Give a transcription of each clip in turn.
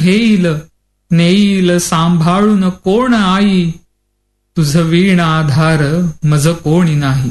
घेईल, नेईल सांभाळून कोण आई, तुझ वीण आधार मज कोणी नाही.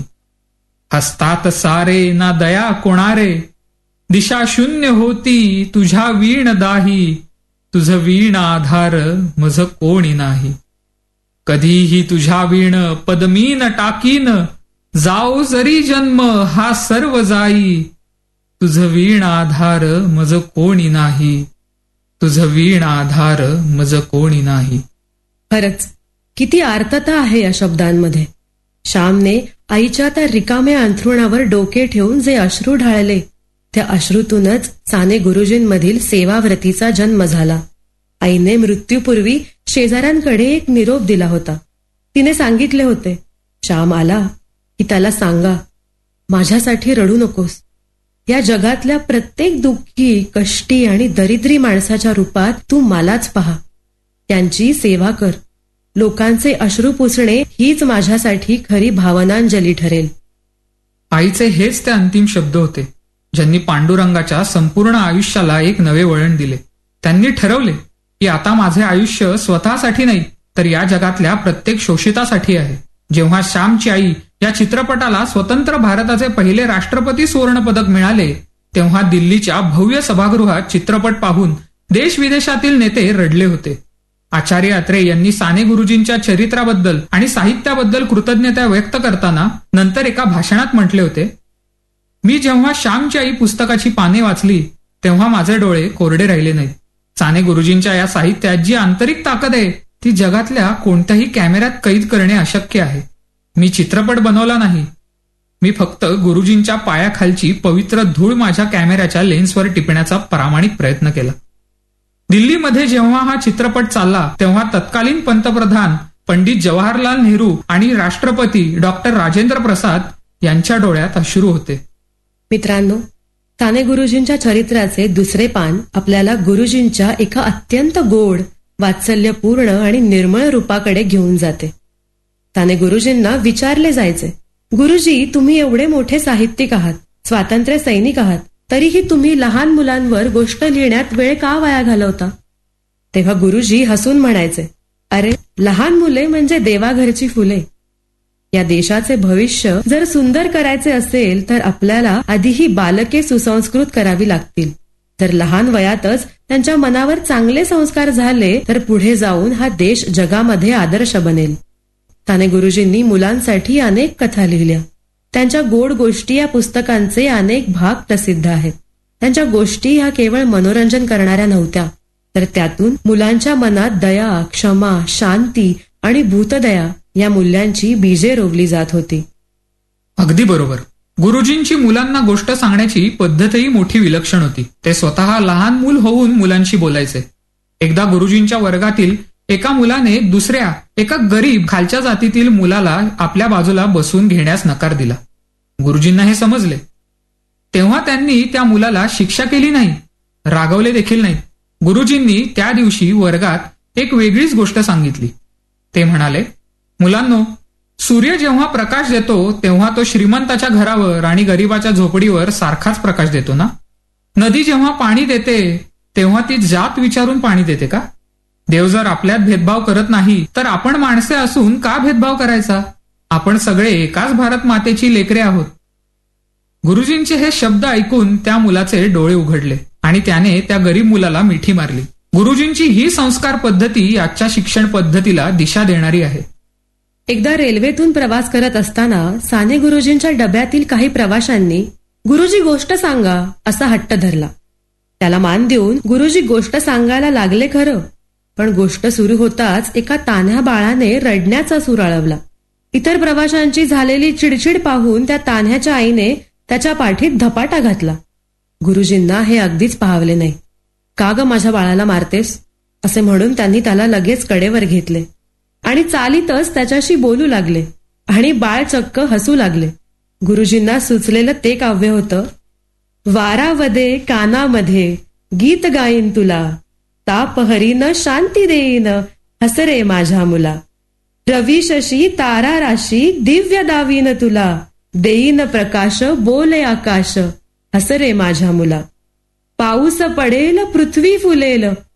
हसतात सारे ना दया कोणारे, दिशा शून्य होती तुझ्या वीण दाही, तुझ वीण आधार मज कोणी नाही. कधीही तुझ्या वीण पदमीन टाकीन, जाओ जरी जन्म हा सर्व जाई, तुझ वीण आधार मज कोणी नाही, तुझ वीण आधार मज कोणी नाही. खरंच किती आर्तता आहे या शब्दांमध्ये. श्यामने आईच्या त्या रिकाम्या अंथरुणावर डोके ठेवून जे अश्रू ढाळले, त्या अश्रूतूनच साने गुरुजींमधील सेवाव्रतीचा जन्म झाला. आईने मृत्यूपूर्वी शेजाऱ्यांकडे एक निरोप दिला होता. तिने सांगितले होते, श्याम आला की त्याला सांगा, माझ्यासाठी रडू नकोस. या जगातल्या प्रत्येक दुःखी, कष्टी आणि दरिद्री माणसाच्या रूपात तू मलाच पहा. त्यांची सेवा कर. लोकांचे अश्रू पुसणे हीच माझ्यासाठी खरी भावनांजली ठरेल. आईचे हेच ते अंतिम शब्द होते, ज्यांनी पांडुरंगाच्या संपूर्ण आयुष्याला एक नवे वळण दिले. त्यांनी ठरवले की आता माझे आयुष्य स्वतःसाठी नाही, तर या जगातल्या प्रत्येक शोषितासाठी आहे. जेव्हा श्यामची आई या चित्रपटाला स्वतंत्र भारताचे पहिले राष्ट्रपती सुवर्ण पदक मिळाले, तेव्हा दिल्लीच्या भव्य सभागृहात चित्रपट पाहून देश विदेशातील नेते रडले होते. आचार्य अत्रे यांनी साने गुरुजींच्या चरित्राबद्दल आणि साहित्याबद्दल कृतज्ञता व्यक्त करताना नंतर एका भाषणात म्हटले होते, मी जेव्हा श्यामची आई पुस्तकाची पाने वाचली, तेव्हा माझे डोळे कोरडे राहिले नाहीत. साने गुरुजींच्या या साहित्यात जी आंतरिक ताकद आहे, ती जगातल्या कोणत्याही कॅमेऱ्यात कैद करणे अशक्य आहे. मी चित्रपट बनवला नाही, मी फक्त गुरुजींच्या पायाखालची पवित्र धूळ माझ्या कॅमेऱ्याच्या लेन्सवर टिपण्याचा प्रामाणिक प्रयत्न केला. दिल्लीमध्ये जेव्हा हा चित्रपट चालला, तेव्हा तत्कालीन पंतप्रधान पंडित जवाहरलाल नेहरू आणि राष्ट्रपती डॉक्टर राजेंद्र प्रसाद यांच्या डोळ्यात अश्रू होते. मित्रांनो, साने गुरुजींच्या चरित्राचे दुसरे पान आपल्याला गुरुजींच्या एका अत्यंत गोड, वात्सल्यपूर्ण आणि निर्मळ रूपाकडे घेऊन जाते. साने गुरुजींना विचारले जायचे, गुरुजी तुम्ही एवढे मोठे साहित्यिक आहात, स्वातंत्र्य सैनिक आहात, तरीही तुम्ही लहान मुलांवर गोष्ट लिहिण्यात वेळ का वाया घालवता? तेव्हा गुरुजी हसून म्हणायचे, अरे लहान मुले म्हणजे देवाघरची फुले. या देशाचे भविष्य जर सुंदर करायचे असेल तर आपल्याला आधी ही बालके सुसंस्कृत करावी लागतील. जर लहान वयातच त्यांच्या मनावर चांगले संस्कार झाले तर पुढे जाऊन हा देश जगामध्ये आदर्श बनेल. साने गुरुजींनी मुलांसाठी अनेक कथा लिहिल्या. त्यांच्या गोड गोष्टी या पुस्तकांचे अनेक भाग प्रसिद्ध आहेत. त्यांच्या गोष्टी ह्या केवळ मनोरंजन करणाऱ्या नव्हत्या, तर त्यातून मुलांच्या मनात दया, क्षमा, शांती आणि भूतदया या मूल्यांची बीजे रोवली जात होती. अगदी बरोबर. गुरुजींची मुलांना गोष्ट सांगण्याची पद्धतही मोठी विलक्षण होती. ते स्वतः लहान मूल होऊन मुलांशी बोलायचे. एकदा गुरुजींच्या वर्गातील एका मुलाने दुसऱ्या एका गरीब खालच्या जातीतील मुलाला आपल्या बाजूला बसून घेण्यास नकार दिला. गुरुजींना हे समजले. तेव्हा त्यांनी त्या मुलाला शिक्षा केली नाही, रागवले देखील नाही. गुरुजींनी त्या दिवशी वर्गात एक वेगळीच गोष्ट सांगितली. ते म्हणाले, मुलांनो, सूर्य जेव्हा प्रकाश देतो तेव्हा तो श्रीमंताच्या घरावर आणि गरिबाच्या झोपडीवर सारखाच प्रकाश देतो ना? नदी जेव्हा पाणी देते तेव्हा ती जात विचारून पाणी देते का? देव जर आपल्यात भेदभाव करत नाही तर आपण माणसे असून का भेदभाव करायचा? आपण सगळे एकाच भारत मातेची लेकरे आहोत. गुरुजींचे हे शब्द ऐकून त्या मुलाचे डोळे उघडले आणि त्याने त्या गरीब मुलाला मिठी मारली. गुरुजींची ही संस्कार पद्धती आजच्या शिक्षण पद्धतीला दिशा देणारी आहे. एकदा रेल्वेतून प्रवास करत असताना साने गुरुजींच्या डब्यातील काही प्रवाशांनी गुरुजी गोष्ट सांगा असा हट्ट धरला. त्याला मान देऊन गुरुजी गोष्ट सांगायला लागले खरं, पण गोष्ट सुरू होताच एका तान्ह्या बाळाने रडण्याचा सूर आळवला. इतर प्रवाशांची झालेली चिडचिड पाहून त्या तान्ह्याच्या आईने त्याच्या पाठीत धपाटा घातला. गुरुजींना हे अगदीच पाहवले नाही. का ग माझ्या बाळाला मारतेस असे म्हणून त्यांनी त्याला लगेच कडेवर घेतले आणि चालीतच त्याच्याशी बोलू लागले आणि बाळ चक्क हसू लागले. गुरुजींना सुचलेलं ते काव्य होतं, वारावदे कानामध्ये गीत गाईन तुला, ताप हरीन शांती देईन हसरे माझ्या मुला, रवी शशी तारा राशी दिव्य दावीन तुला, देईन प्रकाश बोले आकाश हसरे माझ्या मुला, पाऊस पडेल पृथ्वी फुलेल